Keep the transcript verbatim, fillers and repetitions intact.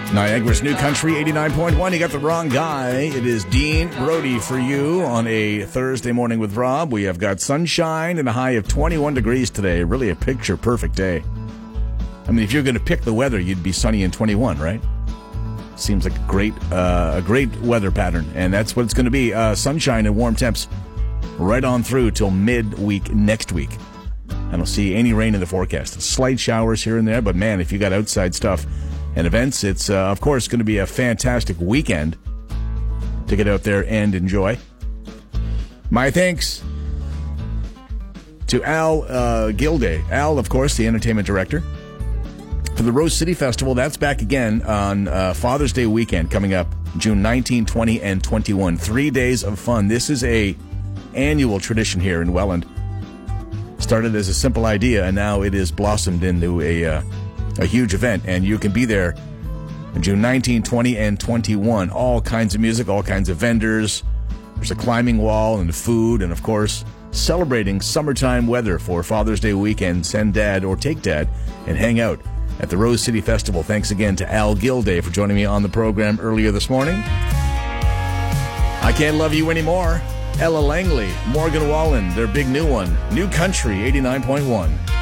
Niagara's New Country eighty-nine point one. You got the wrong guy. It is Dean Brody for you on a Thursday morning with Rob. We have got sunshine and a high of twenty-one degrees today. Really a picture-perfect day. I mean, if you're going to pick the weather, you'd be sunny and twenty-one, right? Seems like a great, uh, a great weather pattern, and that's what it's going to be. Uh, sunshine and warm temps right on through till midweek next week. I don't see any rain in the forecast. Slight showers here and there, but man, if you got outside stuff and events, it's, uh, of course, going to be a fantastic weekend to get out there and enjoy. My thanks to Al uh, Gilday. Al, of course, the entertainment director for the Rose City Festival. That's back again on uh, Father's Day weekend coming up June nineteenth, twentieth, and twenty-first. Three days of fun. This is a annual tradition here in Welland. Started as a simple idea, and now it is blossomed into a uh, a huge event, and you can be there June nineteenth, twentieth, and twenty-first. All kinds of music, all kinds of vendors. There's a climbing wall and food, and of course, celebrating summertime weather for Father's Day weekend. Send dad or take dad and hang out at the Rose City Festival. Thanks again to Al Gilday for joining me on the program earlier this morning. I Can't Love You Anymore. Ella Langley, Morgan Wallen, their big new one, New Country eighty-nine point one.